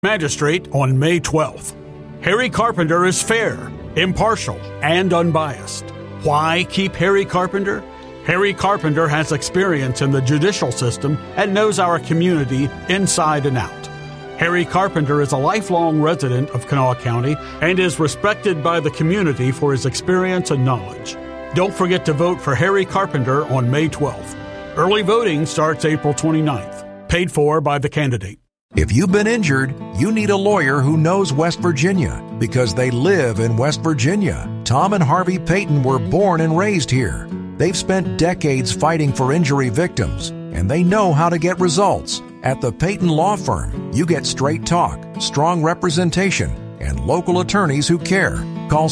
Magistrate on May 12th. Harry Carpenter is fair, impartial, and unbiased. Why keep Harry Carpenter? Harry Carpenter has experience in the judicial system and knows our community inside and out. Harry Carpenter is a lifelong resident of Kanawha County and is respected by the community for his experience and knowledge. Don't forget to vote for Harry Carpenter on May 12th. Early voting starts April 29th. Paid for by the candidate. If you've been injured, you need a lawyer who knows West Virginia because they live in West Virginia. Tom and Harvey Payton were born and raised here. They've spent decades fighting for injury victims, and they know how to get results. At the Payton Law Firm, you get straight talk, strong representation, and local attorneys who care. Call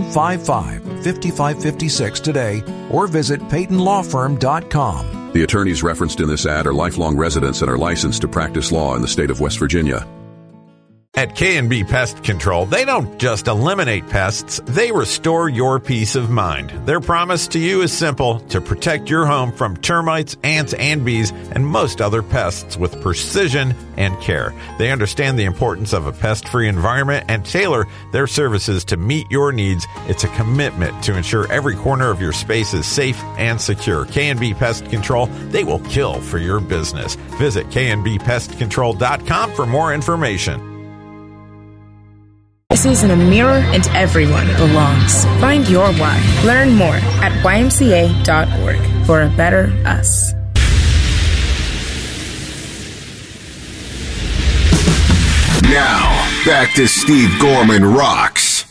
755-5556 today or visit PaytonLawFirm.com. The attorneys referenced in this ad are lifelong residents and are licensed to practice law in the state of West Virginia. At K&B Pest Control, they don't just eliminate pests, they restore your peace of mind. Their promise to you is simple: to protect your home from termites, ants, and bees, and most other pests with precision and care. They understand the importance of a pest-free environment and tailor their services to meet your needs. It's a commitment to ensure every corner of your space is safe and secure. K&B Pest Control, they will kill for your business. Visit knbpestcontrol.com for more information. This isn't a mirror, and everyone belongs. Find your why. Learn more at ymca.org for a better us. Now, back to Steve Gorman Rocks